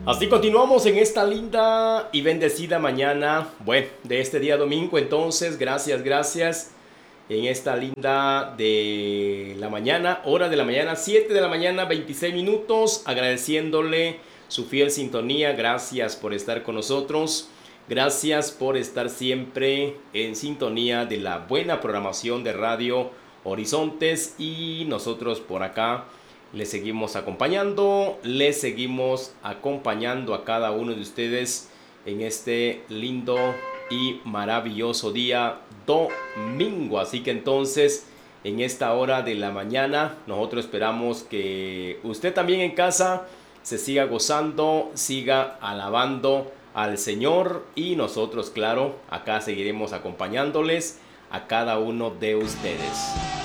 Así continuamos en esta linda y bendecida mañana, bueno, de este día domingo. Entonces, gracias, en esta linda de la mañana, hora de la mañana, 7 de la mañana, 26 minutos, agradeciéndole su fiel sintonía. Gracias por estar con nosotros, gracias por estar siempre en sintonía de la buena programación de Radio Horizontes, y nosotros por acá les seguimos acompañando a cada uno de ustedes en este lindo y maravilloso día domingo. Así que entonces, en esta hora de la mañana, nosotros esperamos que usted también en casa se siga gozando, siga alabando al Señor, y nosotros, claro, acá seguiremos acompañándoles a cada uno de ustedes.